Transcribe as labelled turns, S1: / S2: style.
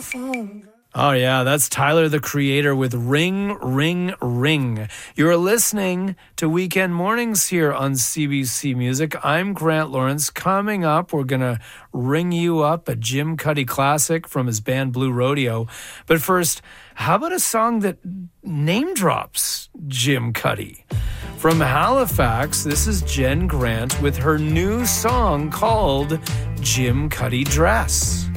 S1: Oh, yeah, that's Tyler, the Creator, with Ring, Ring, Ring. You're listening to Weekend Mornings here on CBC Music. I'm Grant Lawrence. Coming up, we're going to ring you up a Jim Cuddy classic from his band Blue Rodeo. But first, how about a song that name drops Jim Cuddy? From Halifax, this is Jen Grant with her new song called Jim Cuddy Dress.